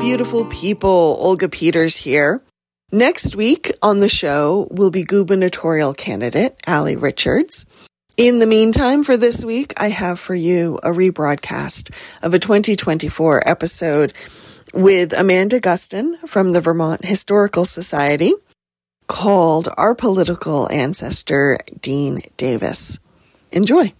beautiful people. Olga Peters here. Next week on the show will be gubernatorial candidate Allie Richards. In the meantime, for this week, I have for you a rebroadcast of a 2024 episode with Amanda Gustin from the Vermont Historical Society called Our Political Ancestor, Dean Davis. Enjoy.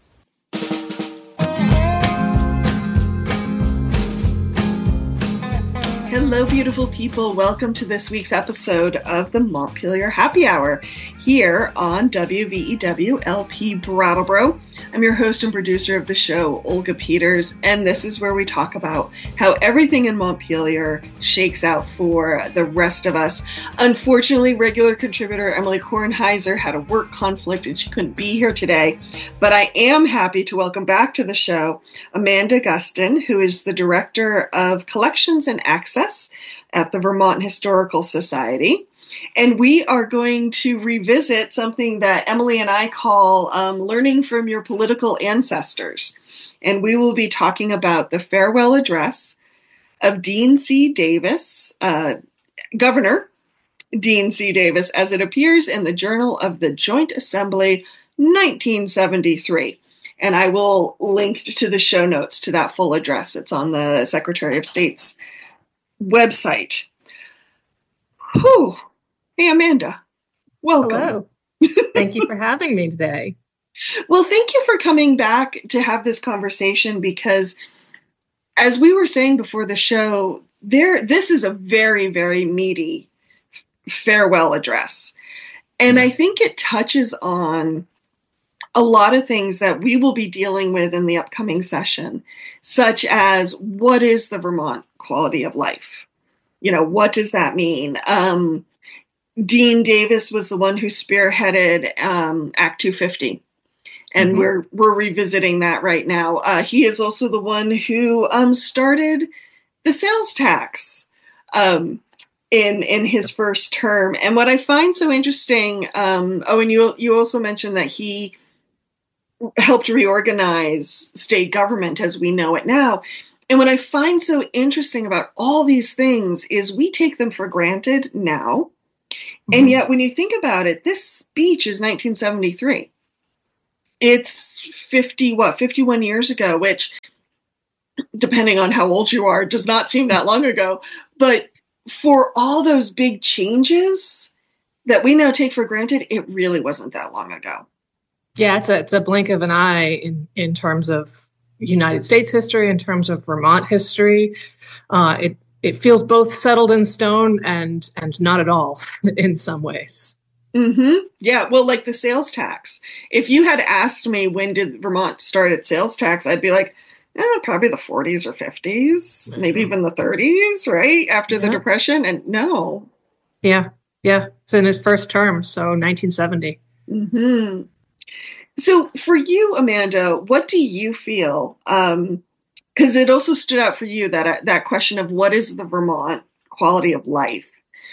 Hello, beautiful people. Welcome to this week's episode of the Montpelier Happy Hour here on WVEW LP Brattleboro. I'm your host and producer of the show, Olga Peters, and this is where we talk about how everything in Montpelier shakes out for the rest of us. Unfortunately, regular contributor Emily Kornheiser had a work conflict and she couldn't be here today, but I am happy to welcome back to the show Amanda Gustin, who is the Director of Collections and Access at the Vermont Historical Society. And we are going to revisit something that Emily and I call learning from your political ancestors. And we will be talking about the farewell address of Dean C. Davis, Governor Dean C. Davis, as it appears in the Journal of the Joint Assembly, 1973. And I will link to the show notes to that full address. It's on the Secretary of State's website. Whew. Hey, Amanda. Welcome. Hello. Thank you for having me today. Well, thank you for coming back to have this conversation because, as we were saying before the show, this is a very, very meaty farewell address. And I think it touches on a lot of things that we will be dealing with in the upcoming session, such as what is the Vermont quality of life? You know, what does that mean? Dean Davis was the one who spearheaded Act 250, and we're revisiting that right now. He is also the one who started the sales tax in his first term. And what I find so interesting, and you also mentioned that he helped reorganize state government as we know it now. And what I find so interesting about all these things is we take them for granted now. And yet, when you think about it, this speech is 1973. It's 51 years ago, which, depending on how old you are, does not seem that long ago. But for all those big changes that we now take for granted, it really wasn't that long ago. Yeah, it's a blink of an eye in terms of United States history, in terms of Vermont history. It feels both settled in stone and not at all in some ways. Mm-hmm. Yeah, well, like the sales tax. If you had asked me when did Vermont start its sales tax, I'd be like, probably the 40s or 50s, maybe even the 30s, right? After the Depression. And no. Yeah. It's in his first term, so 1970. Mm-hmm. So for you, Amanda, what do you feel? Because it also stood out for you that question of what is the Vermont quality of life?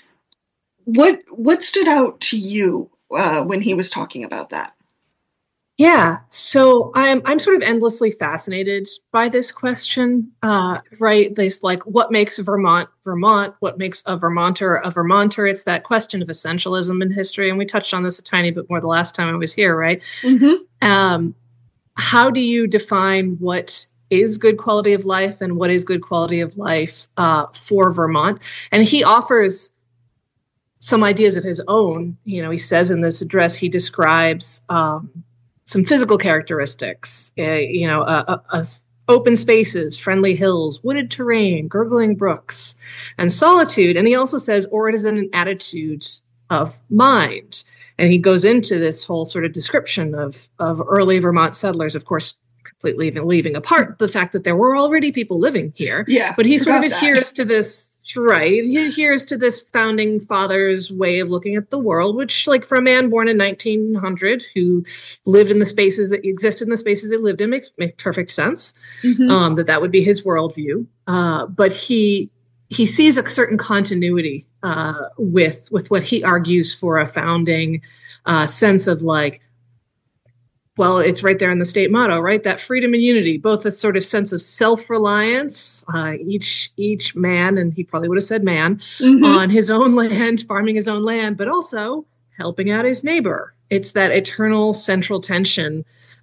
What stood out to you when he was talking about that? Yeah, so I'm sort of endlessly fascinated by this question, right? This what makes Vermont Vermont? What makes a Vermonter a Vermonter? It's that question of essentialism in history, and we touched on this a tiny bit more the last time I was here, right? Mm-hmm. How do you define what is good quality of life and what is good quality of life for Vermont? And he offers some ideas of his own. You know, he says in this address, he describes some physical characteristics, open spaces, friendly hills, wooded terrain, gurgling brooks, and solitude. And he also says, or it is an attitude of mind. And he goes into this whole sort of description of early Vermont settlers, of course, completely even leaving apart the fact that there were already people living here. Yeah, but he sort of adheres to this. Right. He adheres to this founding fathers way of looking at the world, which, like, for a man born in 1900 who lived in the spaces that existed in the spaces they lived in, makes perfect sense. Mm-hmm. That would be his worldview. But he sees a certain continuity with what he argues for a founding sense of, like, well, it's right there in the state motto, right? That freedom and unity, both a sort of sense of self-reliance, each man, and he probably would have said man, on his own land, farming his own land, but also helping out his neighbor. It's that eternal central tension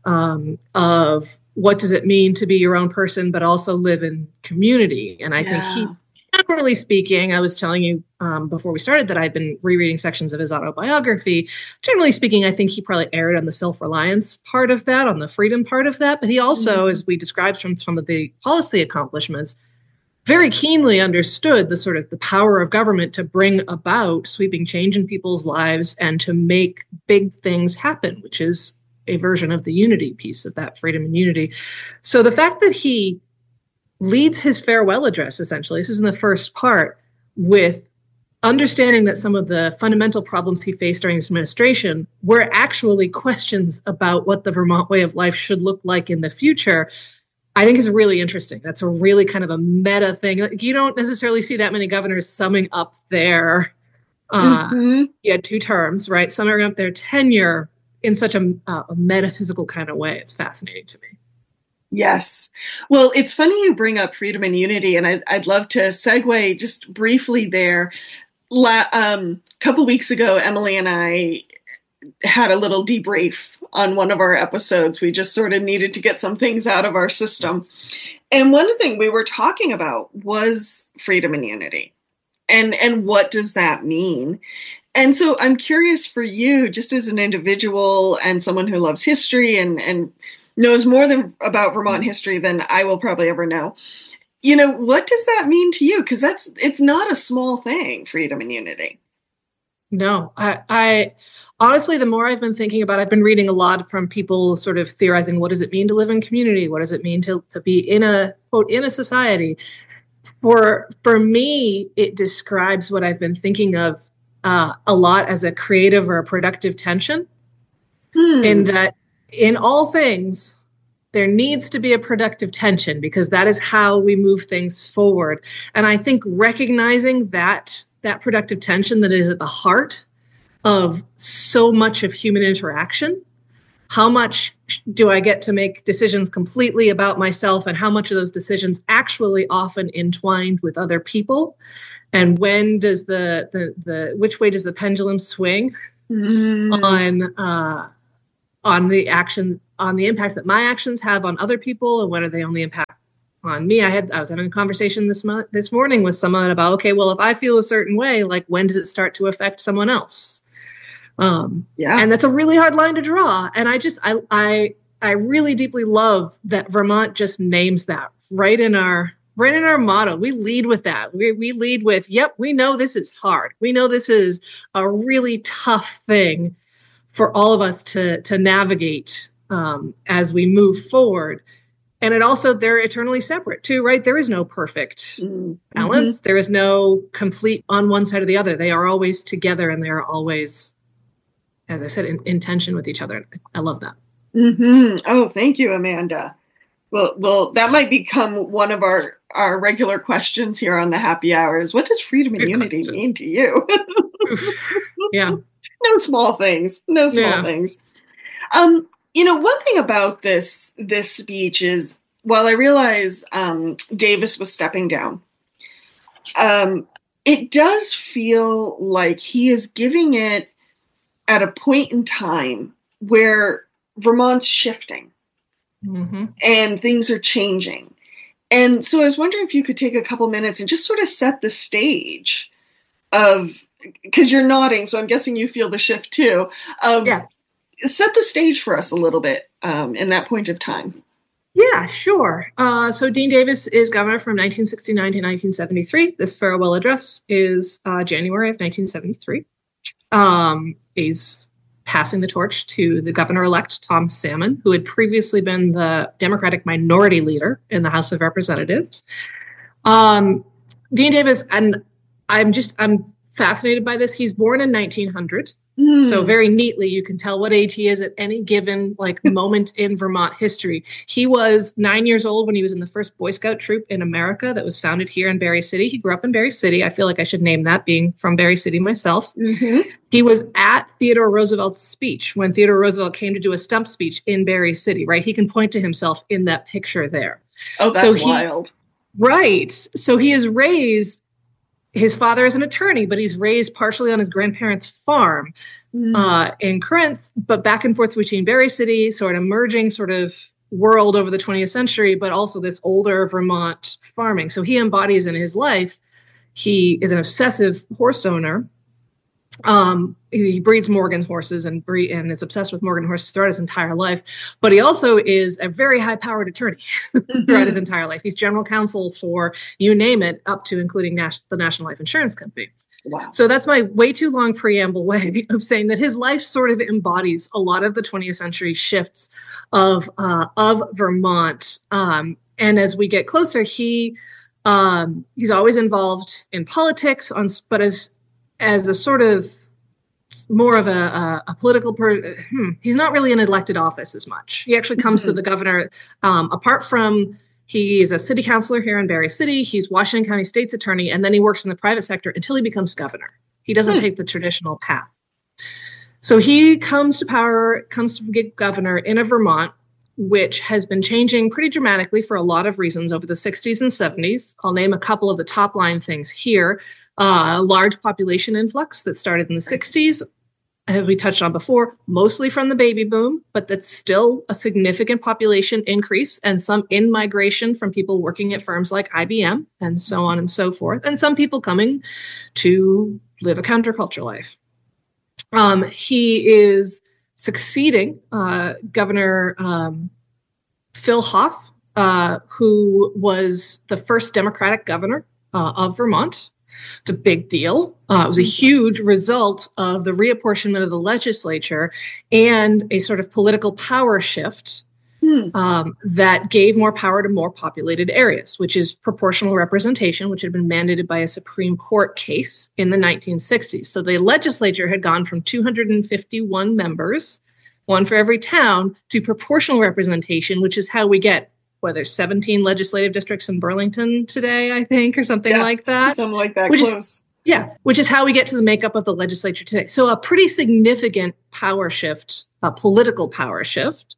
of what does it mean to be your own person, but also live in community. And I think he, generally speaking, I was telling you before we started that I've been rereading sections of his autobiography. Generally speaking, I think he probably erred on the self-reliance part of that, on the freedom part of that. But he also, as we described from some of the policy accomplishments, very keenly understood the sort of the power of government to bring about sweeping change in people's lives and to make big things happen, which is a version of the unity piece of that freedom and unity. So the fact that he leads his farewell address, essentially, this is in the first part, with understanding that some of the fundamental problems he faced during his administration were actually questions about what the Vermont way of life should look like in the future, I think is really interesting. That's a really kind of a meta thing. Like, you don't necessarily see that many governors summing up their two terms, right? Summing up their tenure in such a metaphysical kind of way. It's fascinating to me. Yes. Well, it's funny you bring up freedom and unity, and I'd love to segue just briefly there. Couple weeks ago, Emily and I had a little debrief on one of our episodes. We just sort of needed to get some things out of our system. And one thing we were talking about was freedom and unity. And what does that mean? And so I'm curious for you, just as an individual and someone who loves history and knows more about Vermont history than I will probably ever know. You know, what does that mean to you? Because it's not a small thing, freedom and unity. No, I honestly, the more I've been thinking about, I've been reading a lot from people sort of theorizing, what does it mean to live in community? What does it mean to be in a, quote, in a society? For me, it describes what I've been thinking of a lot as a creative or a productive tension. In that in all things, there needs to be a productive tension because that is how we move things forward. And I think recognizing that productive tension that is at the heart of so much of human interaction, how much do I get to make decisions completely about myself and how much of those decisions actually often entwined with other people? And when does which way does the pendulum swing on the action, on the impact that my actions have on other people, and when are they only impact on me? I was having a conversation this morning with someone about, okay, well, if I feel a certain way, like when does it start to affect someone else? And that's a really hard line to draw. And I really deeply love that Vermont just names that right in our motto. We lead with that. We lead with, yep, we know this is hard. We know this is a really tough thing for all of us to navigate as we move forward. And it also, they're eternally separate too, right? There is no perfect balance. There is no complete on one side or the other. They are always together and they are always, as I said, in tension with each other. I love that. Oh, thank you, Amanda. Well, that might become one of our regular questions here on the Happy Hours. What does freedom and unity mean to you? Yeah. No small things. No small things. One thing about this speech is, while I realize Davis was stepping down, it does feel like he is giving it at a point in time where Vermont's shifting and things are changing. And so I was wondering if you could take a couple minutes and just sort of set the stage of, because you're nodding, so I'm guessing you feel the shift too. Set the stage for us a little bit in that point of time. Yeah, sure. So Dean Davis is governor from 1969 to 1973. This farewell address is January of 1973. He's passing the torch to the governor-elect, Tom Salmon, who had previously been the Democratic minority leader in the House of Representatives. Dean Davis, and I'm fascinated by this. He's born in 1900. So very neatly, you can tell what age he is at any given like moment in Vermont history. He was 9 years old when he was in the first Boy Scout troop in America that was founded here in Berry City. He grew up in Berry City. I feel like I should name that, being from Berry City myself. Mm-hmm. He was at Theodore Roosevelt's speech when Theodore Roosevelt came to do a stump speech in Berry City, right? He can point to himself in that picture there. Oh, that's wild. Right. So he is raised. His father is an attorney, but he's raised partially on his grandparents' farm in Corinth, but back and forth between Berry City, so an emerging sort of world over the 20th century, but also this older Vermont farming. So he embodies in his life, he is an obsessive horse owner. He breeds Morgan horses and is obsessed with Morgan horses throughout his entire life. But he also is a very high-powered attorney throughout his entire life. He's general counsel for, you name it, up to including the National Life Insurance Company. Wow. So that's my way too long preamble way of saying that his life sort of embodies a lot of the 20th century shifts of Vermont. And as we get closer, he's always involved in politics, but as a sort of more of a political he's not really in elected office as much. He actually comes to the governor, apart from he is a city councilor here in Berry City. He's Washington County State's attorney, and then he works in the private sector until he becomes governor. He doesn't take the traditional path. So he comes to get governor in a Vermont, which has been changing pretty dramatically for a lot of reasons over the 60s and 70s. I'll name a couple of the top line things here. Large population influx that started in the 60s, as we touched on before, mostly from the baby boom, but that's still a significant population increase and some in-migration from people working at firms like IBM and so on and so forth, and some people coming to live a counterculture life. He is succeeding Governor Phil Hoff, who was the first Democratic governor of Vermont. It's a big deal. It was a huge result of the reapportionment of the legislature and a sort of political power shift that gave more power to more populated areas, which is proportional representation, which had been mandated by a Supreme Court case in the 1960s. So the legislature had gone from 251 members, one for every town, to proportional representation, which is how we get, there's 17 legislative districts in Burlington today, I think, or something like that. Something like that, which is how we get to the makeup of the legislature today. So a pretty significant power shift, a political power shift.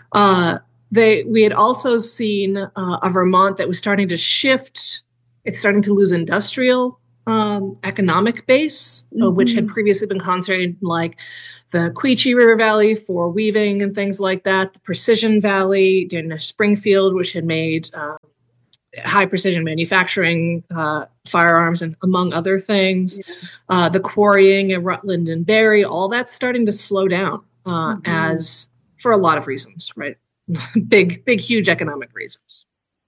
We had also seen a Vermont that was starting to shift. It's starting to lose industrial economic base, which had previously been concentrated like the Quechee River Valley for weaving and things like that, the Precision Valley in Springfield, which had made high precision manufacturing, firearms, and among other things, the quarrying in Rutland and Barrie, all that's starting to slow down as for a lot of reasons, right? big, huge economic reasons.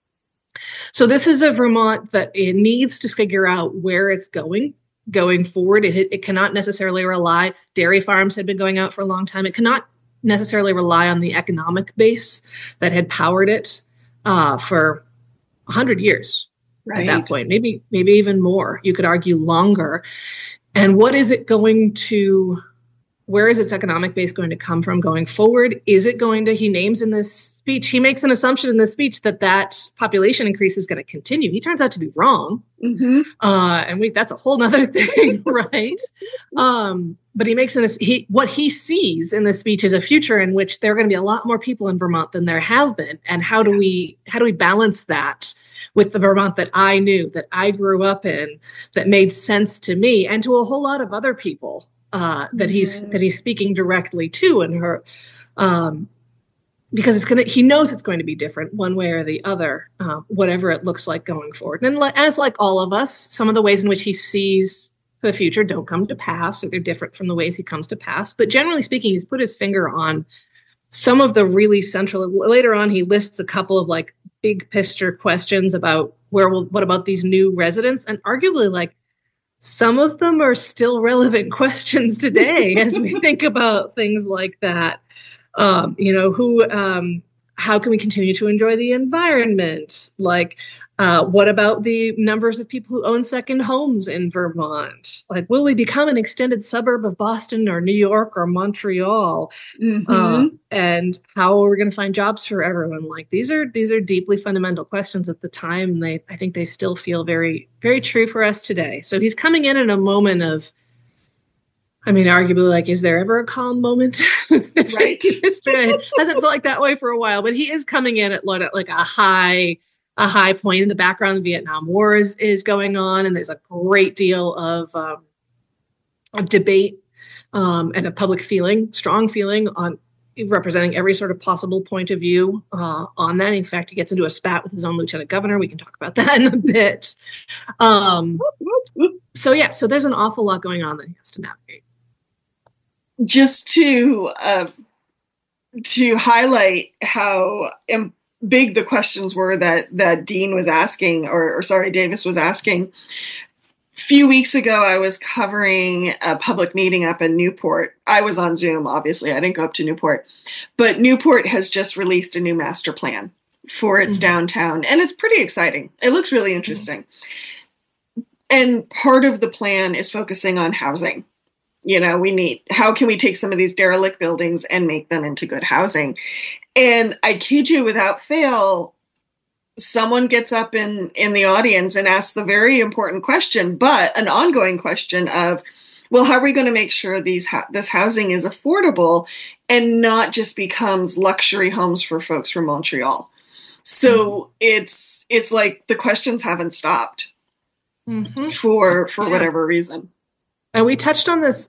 So this is a Vermont that it needs to figure out where it's going forward. It cannot necessarily rely. Dairy farms had been going out for a long time. It cannot necessarily rely on the economic base that had powered it for 100 years at that point, maybe even more. You could argue longer. And what is it going to? Where is its economic base going to come from going forward? Is it going to, he names in this speech, he makes an assumption in this speech that population increase is going to continue. He turns out to be wrong. And that's a whole nother thing, right? But he makes what he sees in this speech is a future in which there are going to be a lot more people in Vermont than there have been. And how do we balance that with the Vermont that I knew, that I grew up in, that made sense to me and to a whole lot of other people? That he's speaking directly to, and her, because he knows it's going to be different one way or the other, whatever it looks like going forward. And as like all of us, some of the ways in which he sees the future don't come to pass, or they're different from the ways he comes to pass. But generally speaking, he's put his finger on some of the really central. Later on, he lists a couple of like big picture questions about what about these new residents, and arguably like. Some of them are still relevant questions today as we think about things like that. How can we continue to enjoy the environment? Like, What about the numbers of people who own second homes in Vermont? Like, will we become an extended suburb of Boston or New York or Montreal? And how are we going to find jobs for everyone? Like, these are deeply fundamental questions at the time. And I think they still feel very, very true for us today. So he's coming in a moment of, I mean, arguably, like, is there ever a calm moment? Right. History hasn't felt like that way for a while, but he is coming in at like a high point. In the background. The Vietnam War is going on, and there's a great deal of debate and a public feeling, strong feeling on representing every sort of possible point of view on that. In fact, he gets into a spat with his own lieutenant governor. We can talk about that in a bit. So there's an awful lot going on that he has to navigate. Just to highlight how big the questions were that Dean was asking, or Davis was asking. A few weeks ago, I was covering a public meeting up in Newport. I was on Zoom, obviously. I didn't go up to Newport. But Newport has just released a new master plan for its downtown, and it's pretty exciting. It looks really interesting. And part of the plan is focusing on housing. How can we take some of these derelict buildings and make them into good housing? And I kid you without fail, someone gets up in the audience and asks the very important question, but an ongoing question of, well, how are we going to make sure this housing is affordable and not just becomes luxury homes for folks from Montreal? So it's like the questions haven't stopped for whatever reason. And we touched on this,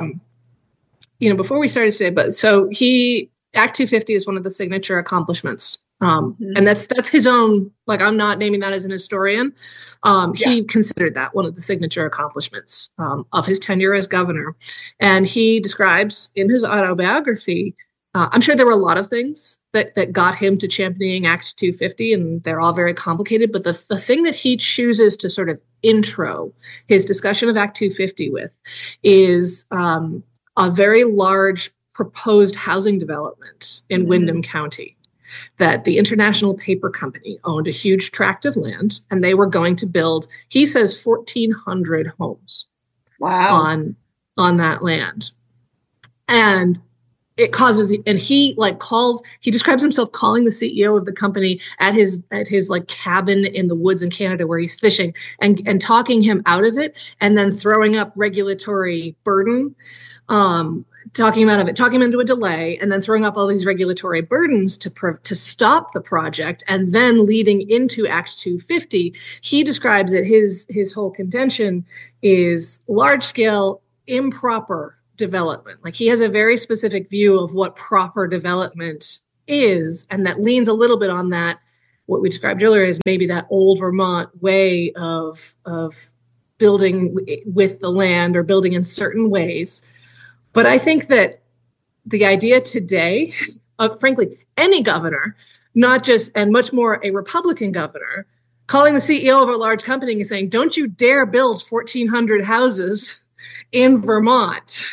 before we started today, but so Act 250 is one of the signature accomplishments. And that's his own, like, I'm not naming that as an historian. He considered that one of the signature accomplishments of his tenure as governor. And he describes in his autobiography, I'm sure there were a lot of things that got him to championing Act 250, and they're all very complicated. But the thing that he chooses to sort of intro his discussion of Act 250 with is a very large proposed housing development in Windham County that the International Paper Company owned a huge tract of land, and they were going to build, he says, 1,400 homes on that land. And it causes, and he describes himself calling the CEO of the company at his like cabin in the woods in Canada where he's fishing and talking him out of it, and then throwing up regulatory burden, talking him into a delay, and then throwing up all these regulatory burdens to stop the project, and then leading into Act 250. He describes that his whole contention is large scale improper development. Like, he has a very specific view of what proper development is, and that leans a little bit on that, what we described earlier as maybe that old Vermont way of building with the land or building in certain ways. But I think that the idea today of, frankly, any governor, not just, and much more a Republican governor, calling the CEO of a large company and saying, don't you dare build 1,400 houses in Vermont.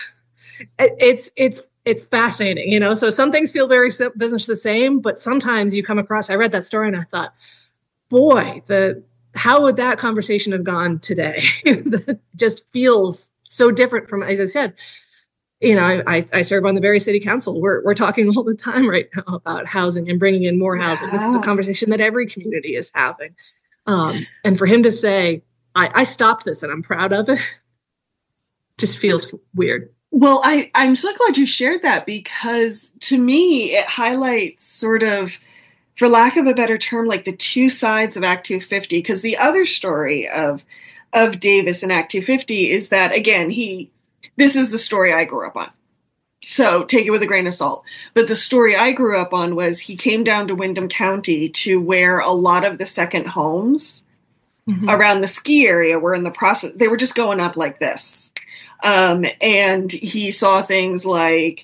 It's fascinating, so some things feel very business the same, but sometimes you come across, I read that story and I thought, boy, how would that conversation have gone today? That just feels so different from, as I said, I serve on the Barrie City Council. We're talking all the time right now about housing and bringing in more housing. This is a conversation that every community is having. And for him to say, I stopped this and I'm proud of it, just feels weird. Well, I'm so glad you shared that, because to me, it highlights sort of, for lack of a better term, like the two sides of Act 250. Because the other story of Davis in Act 250 is that, again, this is the story I grew up on. So take it with a grain of salt. But the story I grew up on was he came down to Windham County to where a lot of the second homes around the ski area were in the process. They were just going up like this. And he saw things like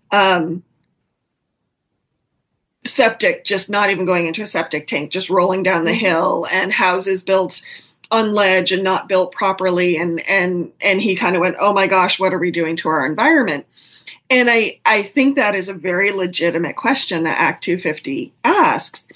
septic, just not even going into a septic tank, just rolling down the hill, and houses built on ledge and not built properly. And he kind of went, oh my gosh, what are we doing to our environment? And I think that is a very legitimate question that Act 250 asks.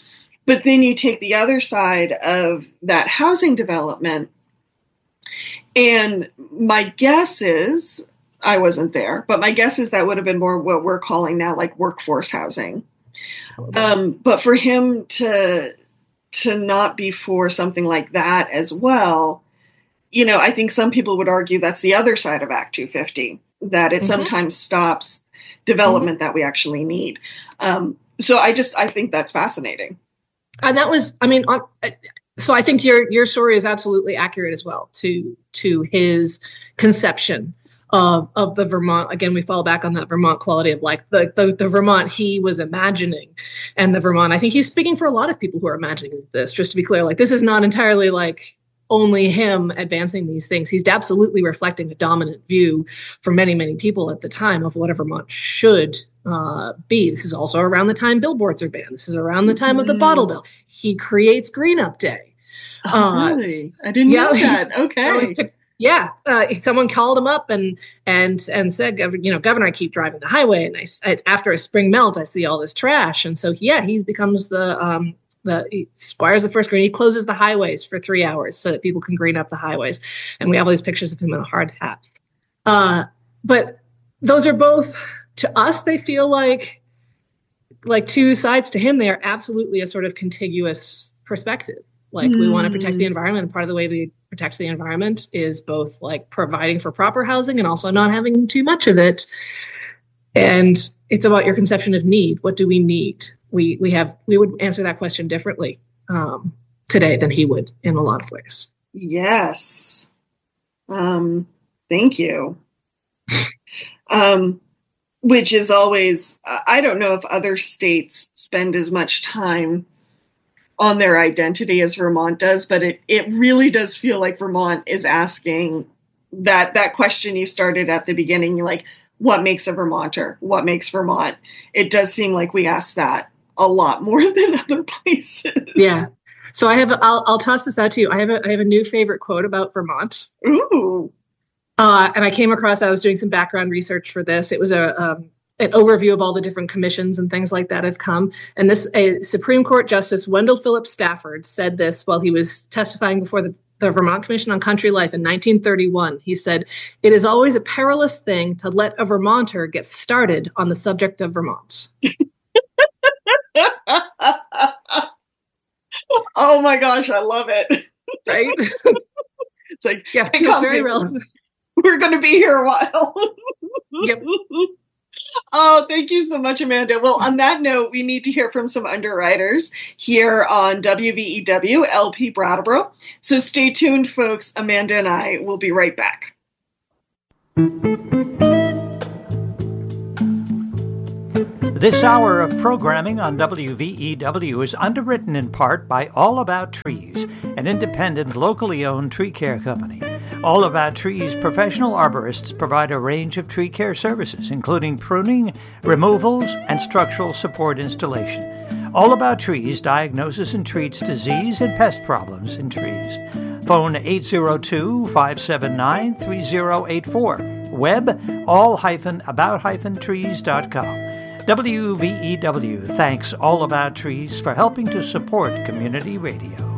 But then you take the other side of that housing development, and my guess is, I wasn't there, but my guess is that would have been more what we're calling now like workforce housing. But for him to not be for something like that as well, you know, I think some people would argue that's the other side of Act 250, that it sometimes stops development that we actually need. So I think that's fascinating. And that was, I mean, so I think your story is absolutely accurate as well to his conception of the Vermont. Again, we fall back on that Vermont quality of like the Vermont he was imagining, and the Vermont, I think he's speaking for a lot of people who are imagining this, just to be clear, like this is not entirely like only him advancing these things. He's absolutely reflecting a dominant view for many, many people at the time of what a Vermont should be. This is also around the time billboards are banned. This is around the time of the bottle bill. He creates Green Up Day. Really? I didn't know that. Okay. Someone called him up and said, you know, Governor, I keep driving the highway, and after a spring melt, I see all this trash. And so, he becomes he squires the first green. He closes the highways for 3 hours so that people can green up the highways. And we have all these pictures of him in a hard hat. But those are both, to us, they feel like two sides. To him, they are absolutely a sort of contiguous perspective. Like we want to protect the environment. And part of the way we protect the environment is both like providing for proper housing and also not having too much of it. And it's about your conception of need. What do we need? We would answer that question differently today than he would in a lot of ways. Yes. Thank you. Which is always, I don't know if other states spend as much time on their identity as Vermont does, but it really does feel like Vermont is asking that question you started at the beginning, like, what makes a Vermonter? What makes Vermont? It does seem like we ask that a lot more than other places. Yeah. So I'll toss this out to you. I have a new favorite quote about Vermont. Ooh. And I came across, I was doing some background research for this. It was an overview of all the different commissions and things like that have come. And a Supreme Court Justice Wendell Phillips Stafford said this while he was testifying before the Vermont Commission on Country Life in 1931. He said, "It is always a perilous thing to let a Vermonter get started on the subject of Vermont." Oh my gosh, I love it. Right? It's like, yeah, it's very relevant. We're going to be here a while. Yep. Oh, thank you so much, Amanda. Well, on that note, we need to hear from some underwriters here on WVEW LP Brattleboro. So stay tuned, folks. Amanda and I will be right back. This hour of programming on WVEW is underwritten in part by All About Trees, an independent, locally owned tree care company. All About Trees professional arborists provide a range of tree care services, including pruning, removals, and structural support installation. All About Trees diagnoses and treats disease and pest problems in trees. Phone 802-579-3084. Web all-about-trees.com. WVEW thanks All About Trees for helping to support community radio.